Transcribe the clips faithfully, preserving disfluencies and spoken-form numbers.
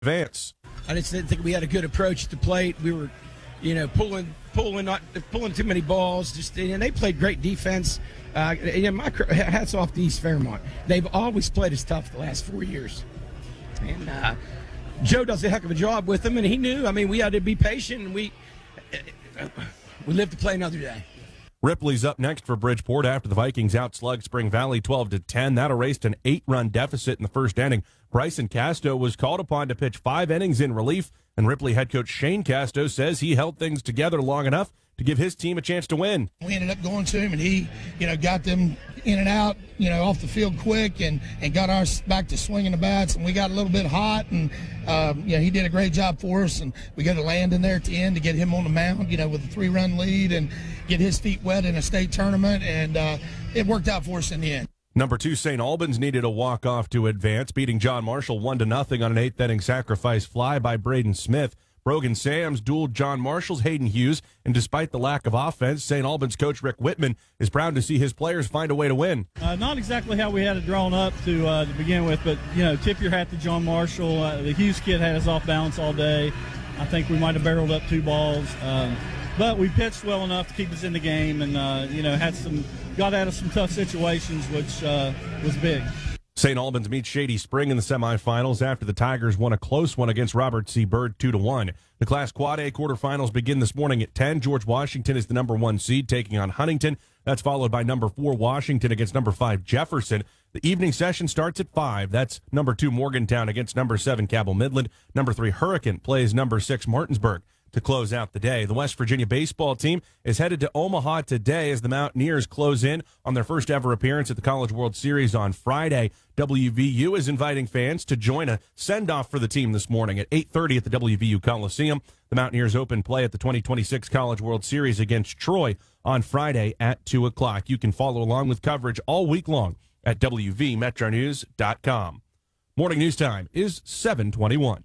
Vance. I just didn't think we had a good approach at the plate. We were, you know, pulling, pulling, not pulling too many balls. Just and they played great defense. Uh, yeah, my hats off to East Fairmont. They've always played us tough the last four years, and uh, Joe does a heck of a job with them. And he knew. I mean, we had to be patient, and we uh, we live to play another day. Ripley's up next for Bridgeport after the Vikings outslugged Spring Valley twelve to ten. That erased an eight-run deficit in the first inning. Bryson Casto was called upon to pitch five innings in relief, and Ripley head coach Shane Casto says he held things together long enough to give his team a chance to win. We ended up going to him, and he, you know, got them in and out, you know, off the field quick, and, and got us back to swinging the bats, and we got a little bit hot, and, um, you know, he did a great job for us, and we got to land in there at the end to get him on the mound, you know, with a three-run lead and get his feet wet in a state tournament, and uh, it worked out for us in the end. Number two, Saint Albans needed a walk-off to advance, beating John Marshall one to nothing on an eighth-inning sacrifice fly by Braden Smith. Brogan Sams dueled John Marshall's Hayden Hughes, and despite the lack of offense, Saint Albans coach Rick Whitman is proud to see his players find a way to win. Uh, not exactly how we had it drawn up to uh, to begin with, but, you know, tip your hat to John Marshall. Uh, the Hughes kid had us off balance all day. I think we might have barreled up two balls. Um, But we pitched well enough to keep us in the game, and uh, you know, had some got out of some tough situations, which uh, was big. Saint Albans meets Shady Spring in the semifinals after the Tigers won a close one against Robert C. Byrd two to one. The Class Quad A quarterfinals begin this morning at ten. George Washington is the number one seed, taking on Huntington. That's followed by number four Washington against number five Jefferson. The evening session starts at five. That's number two Morgantown against number seven Cabell Midland. Number three Hurricane plays number six Martinsburg. To close out the day, the West Virginia baseball team is headed to Omaha today as the Mountaineers close in on their first ever appearance at the College World Series on Friday. W V U is inviting fans to join a send-off for the team this morning at eight thirty at the W V U Coliseum. The Mountaineers open play at the twenty twenty-six College World Series against Troy on Friday at two o'clock. You can follow along with coverage all week long at W V Metro News dot com. Morning news time is seven twenty-one.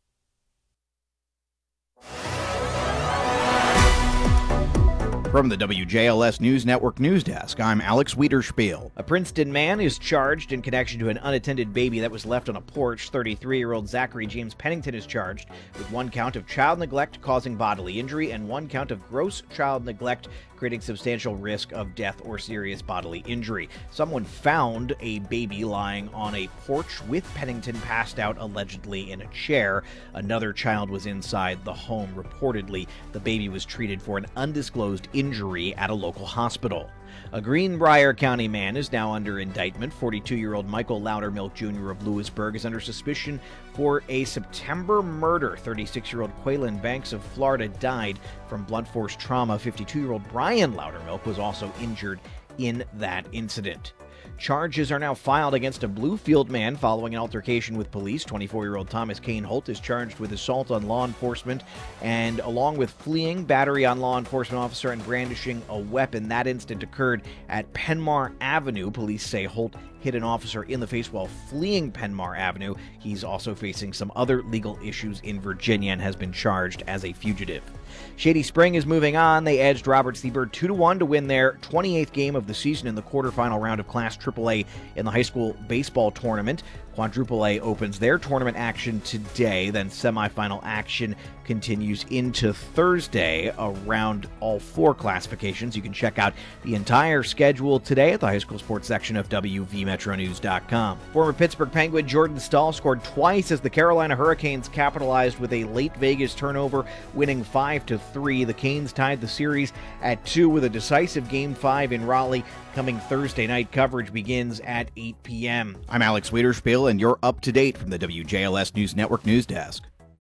From the W J L S News Network News Desk, I'm Alex Wiederspiel. A Princeton man is charged in connection to an unattended baby that was left on a porch. thirty-three-year-old Zachary James Pennington is charged with one count of child neglect causing bodily injury and one count of gross child neglect creating substantial risk of death or serious bodily injury. Someone found a baby lying on a porch with Pennington passed out, allegedly in a chair. Another child was inside the home. Reportedly, the baby was treated for an undisclosed injury at a local hospital. A Greenbrier County man is now under indictment. forty-two-year-old Michael Loudermilk Junior of Lewisburg is under suspicion for a September murder. thirty-six-year-old Quaylen Banks of Florida died from blunt force trauma. fifty-two-year-old Brian Loudermilk was also injured in that incident. Charges are now filed against a Bluefield man following an altercation with police. twenty-four-year-old Thomas Kane Holt is charged with assault on law enforcement and along with fleeing, battery on law enforcement officer, and brandishing a weapon. That incident occurred at Penmar Avenue. Police say Holt hit an officer in the face while fleeing Penmar Avenue. He's also facing some other legal issues in Virginia and has been charged as a fugitive. Shady Spring is moving on. They edged Robert C. Byrd two to one to win their twenty-eighth game of the season in the quarterfinal round of Class triple A in the high school baseball tournament. Quadruple A opens their tournament action today, then semifinal action continues into Thursday around all four classifications. You can check out the entire schedule today at the high school sports section of W V Metro News dot com. Former Pittsburgh Penguin Jordan Stahl scored twice as the Carolina Hurricanes capitalized with a late Vegas turnover, winning five to three. The Canes tied the series at two with a decisive Game five in Raleigh coming Thursday night. Coverage begins at eight p.m. I'm Alex Wiederspiel, and you're up to date from the W J L S News Network News Desk.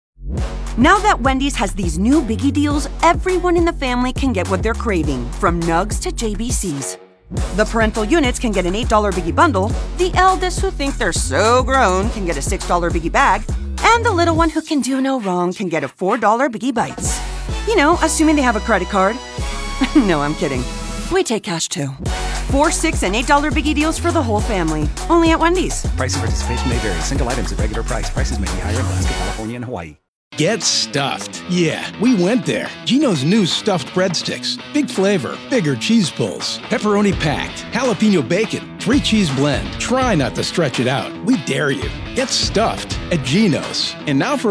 Now that Wendy's has these new biggie deals, everyone in the family can get what they're craving, from nugs to J B Cs. The parental units can get an eight dollar biggie bundle, the eldest who think they're so grown can get a six dollar biggie bag, and the little one who can do no wrong can get a four dollar biggie bites. You know, assuming they have a credit card. No, I'm kidding. We take cash too. Four, six, and eight dollar biggie deals for the whole family. Only at Wendy's. Price and participation may vary. Single items at regular price. Prices may be higher in Alaska, California, and Hawaii. Get stuffed. Yeah, we went there. Geno's new stuffed breadsticks. Big flavor, bigger cheese pulls, pepperoni packed, jalapeno bacon, three cheese blend. Try not to stretch it out. We dare you. Get stuffed at Geno's. And now for